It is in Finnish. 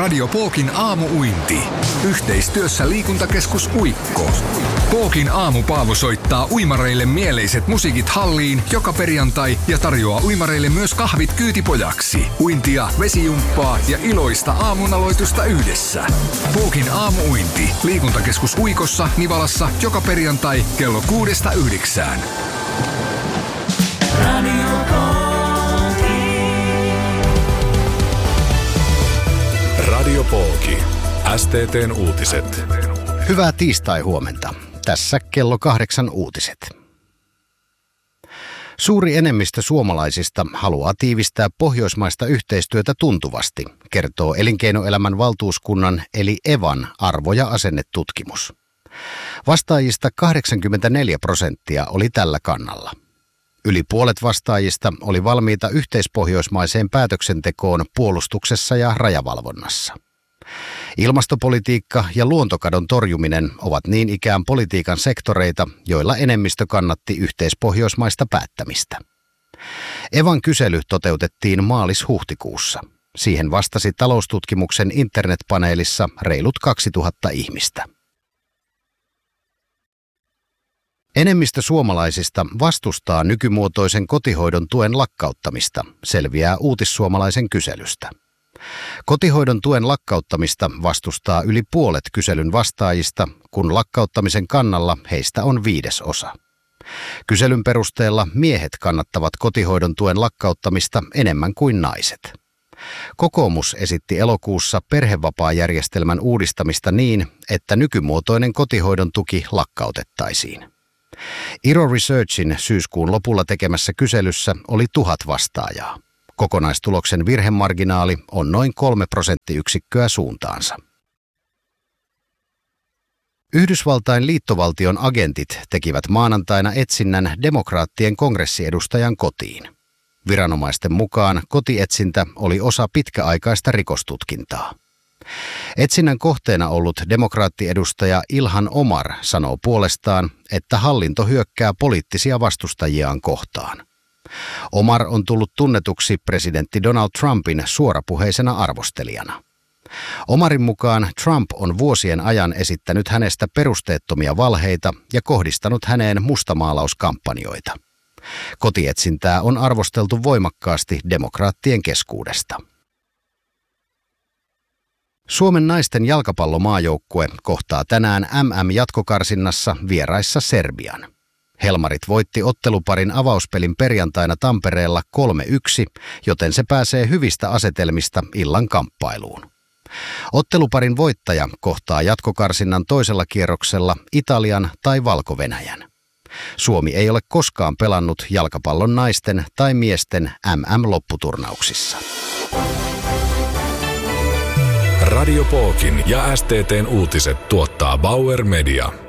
Radio Pookin aamu-uinti. Yhteistyössä liikuntakeskus Uikko. Pookin aamu-Paavo soittaa uimareille mieleiset musiikit halliin joka perjantai ja tarjoaa uimareille myös kahvit kyytipojaksi. Uintia, vesijumppaa ja iloista aamunaloitusta yhdessä. Pookin aamu-uinti. Liikuntakeskus Uikossa, Nivalassa joka perjantai kello 6–9. Radio Pooki. STT:n uutiset. Hyvää tiistai-huomenta. Tässä kello 8 uutiset. Suuri enemmistö suomalaisista haluaa tiivistää pohjoismaista yhteistyötä tuntuvasti, kertoo Elinkeinoelämän valtuuskunnan eli EVAn arvo- ja asennetutkimus. Vastaajista 84% oli tällä kannalla. Yli puolet vastaajista oli valmiita yhteispohjoismaiseen päätöksentekoon puolustuksessa ja rajavalvonnassa. Ilmastopolitiikka ja luontokadon torjuminen ovat niin ikään politiikan sektoreita, joilla enemmistö kannatti yhteispohjoismaista päättämistä. EVAn kysely toteutettiin maalis-huhtikuussa. Siihen vastasi taloustutkimuksen internetpaneelissa reilut 2000 ihmistä. Enemmistö suomalaisista vastustaa nykymuotoisen kotihoidon tuen lakkauttamista, selviää Uutissuomalaisen kyselystä. Kotihoidon tuen lakkauttamista vastustaa yli puolet kyselyn vastaajista, kun lakkauttamisen kannalla heistä on 1/5. Kyselyn perusteella miehet kannattavat kotihoidon tuen lakkauttamista enemmän kuin naiset. Kokoomus esitti elokuussa perhevapaajärjestelmän uudistamista niin, että nykymuotoinen kotihoidon tuki lakkautettaisiin. Iro Researchin syyskuun lopulla tekemässä kyselyssä oli 1000 vastaajaa. Kokonaistuloksen virhemarginaali on noin 3 prosenttiyksikköä suuntaansa. Yhdysvaltain liittovaltion agentit tekivät maanantaina etsinnän demokraattien kongressiedustajan kotiin. Viranomaisten mukaan kotietsintä oli osa pitkäaikaista rikostutkintaa. Etsinnän kohteena ollut demokraattiedustaja Ilhan Omar sanoo puolestaan, että hallinto hyökkää poliittisia vastustajiaan kohtaan. Omar on tullut tunnetuksi presidentti Donald Trumpin suorapuheisena arvostelijana. Omarin mukaan Trump on vuosien ajan esittänyt hänestä perusteettomia valheita ja kohdistanut häneen mustamaalauskampanjoita. Kotietsintää on arvosteltu voimakkaasti demokraattien keskuudesta. Suomen naisten jalkapallomaajoukkue kohtaa tänään MM-jatkokarsinnassa vieraissa Serbian. Helmarit voitti otteluparin avauspelin perjantaina Tampereella 3-1, joten se pääsee hyvistä asetelmista illan kamppailuun. Otteluparin voittaja kohtaa jatkokarsinnan toisella kierroksella Italian tai Valko-Venäjän. Suomi ei ole koskaan pelannut jalkapallon naisten tai miesten MM-lopputurnauksissa. Radio Pookin ja STT:n uutiset tuottaa Bauer Media.